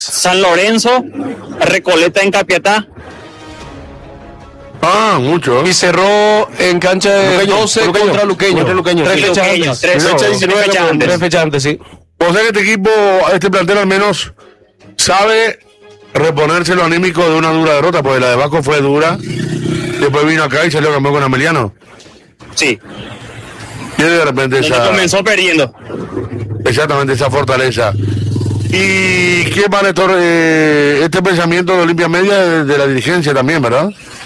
San Lorenzo, Recoleta en Capiatá. Mucho. Y cerró en cancha de 12 contra Luqueño. Tres fechas antes, sí. O sea que este equipo, este plantel al menos sabe reponerse lo anímico de una dura derrota, porque la de Vasco fue dura. Después vino acá y salió campeón con Ameliano. Sí. Tiene de repente esa... comenzó perdiendo. Exactamente, esa fortaleza. ¿Y qué va, Néstor? Este pensamiento de Olimpia Media de la dirigencia también, ¿verdad?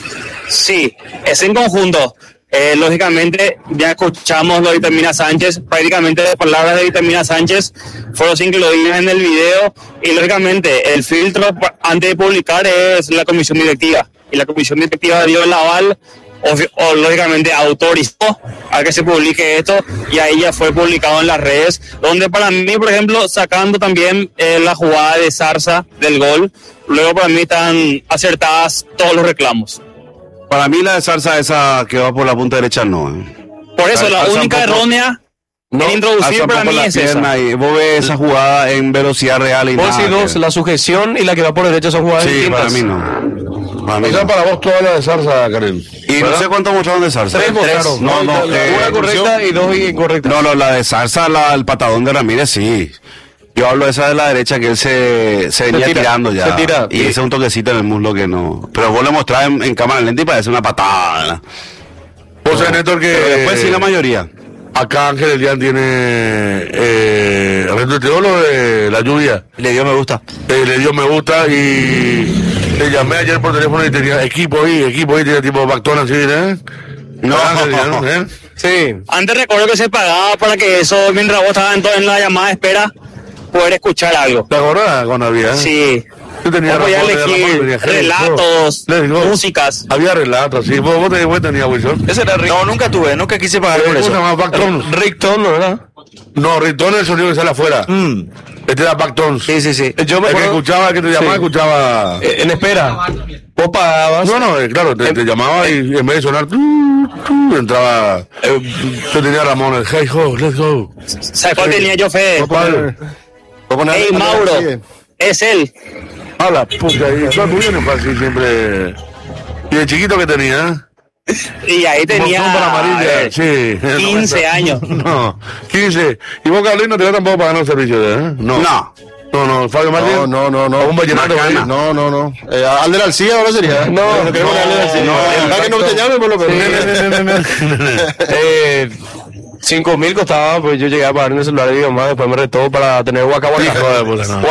Sí, es en conjunto. Lógicamente, ya escuchamos lo de Vitamina Sánchez, prácticamente las palabras de Vitamina Sánchez fueron sin que lo digan en el video, y lógicamente el filtro antes de publicar es la comisión directiva, y la comisión directiva dio el aval, o lógicamente autorizó a que se publique esto, y ahí ya fue publicado en las redes, donde para mí, por ejemplo, sacando también la jugada de Zarza del gol, luego para mí están acertadas todos los reclamos. Para mí la de Zarza esa que va por la punta derecha no. Por eso la única errónea en introducir para mí es esa. Y vos ves esa jugada en velocidad real y vos decís la sujeción y la que va por derecha son jugadas distintas. Para mí no. O sea, para vos toda la de Zarza, Karen. Y no sé cuánto mostraron de Zarza. 3 mostraron. No, una correcta y 2 incorrectas. No, la de Zarza, el patadón de Ramírez, sí. Yo hablo de esa de la derecha que él se venía tirando ya. Se tira. Y ese es un toquecito en el muslo que no. Pero vos lo mostrás en cámara lenta y parece una patada. O sea, Néstor, que. Pero después sí la mayoría. Acá Ángel Elian tiene. Retuiteó lo de la lluvia. Le dio me gusta. Le dio me gusta y. Le llamé ayer por teléfono y tenía equipo ahí, tenía tipo Bactón así, ¿eh? No, ¿eh? Sí. Antes recuerdo que se pagaba para que eso, mientras vos estabas en la llamada de espera, poder escuchar algo. ¿Te acordás cuando había? Sí. Yo tenía podía elegir relatos, músicas. Había relatos, sí. ¿Vos tenías, Wilson? Ese era Rick. No, nunca tuve, nunca quise pagar por eso. ¿Cómo se llama? Bactón. Rickton, ¿verdad? No, Rickton es el sonido que sale afuera. Este era Bactón. Sí. Yo me el que escuchaba, que te llamaba, escuchaba... en espera. Vos pagabas. No, claro, te llamaba y en vez de sonar, entraba... yo tenía a Ramón, el hey ho, let's go. ¿Sabes cuál tenía yo, Fede? Hey, Mauro, es él. A la puta, y eso tuyo no fue así siempre... ¿Y de chiquito que tenía? Y ahí tenía sí. 15 años. No, 15. ¿Y vos, Carlín, no te da tampoco para ganar servicio, No, Fabio Martín. No. Un vallenato, No. Alder Alcía ahora sería. No queremos Alder Alcía. Que no te llamen por lo menos. 5.000 costaba, pues yo llegué a pagar en el celular de mi mamá, después me retó para tener Waka Waka.